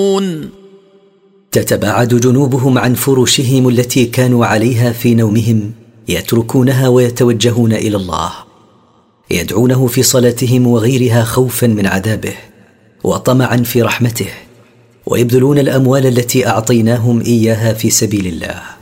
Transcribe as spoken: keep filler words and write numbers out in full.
تتباعد جنوبهم عن فرشهم التي كانوا عليها في نومهم، يتركونها ويتوجهون إلى الله، يدعونه في صلاتهم وغيرها خوفا من عذابه وطمعا في رحمته، ويبذلون الأموال التي أعطيناهم إياها في سبيل الله.